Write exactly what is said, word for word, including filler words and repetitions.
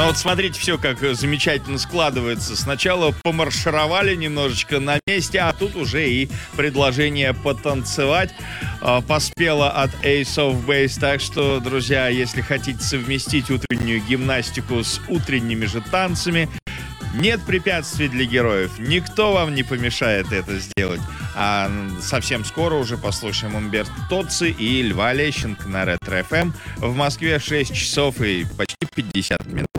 Ну вот смотрите, все как замечательно складывается. Сначала помаршировали немножечко на месте, а тут уже и предложение потанцевать э, поспело от Ace of Base. Так что, друзья, если хотите совместить утреннюю гимнастику с утренними же танцами, нет препятствий для героев. Никто вам не помешает это сделать. А совсем скоро уже послушаем Умберто Тоцци и Льва Лещенко на Ретро эф эм. В Москве шесть часов и почти пятьдесят минут.